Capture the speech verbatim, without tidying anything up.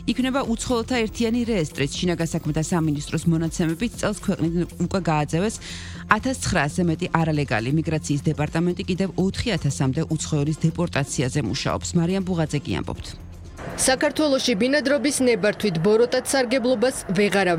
იქნება უცხოელთა ერთიანი რეესტრიც. შინაგან საქმეთა სამინისტროს მონაცემებით წელს ქვეყნიდან უკვე გააძევეს ათას ცხრაასზე მეტი არალეგალი. მიგრაციის დეპარტამენტი კიდევ ოთხი ათასამდე უცხოელის დეპორტაციაზე მუშაობს. მარიამ ბუღაძე კი ამბობთ. საქართველოში ბინადრობის ნებართვით ბოროტად სარგებლობას ვეღარავინ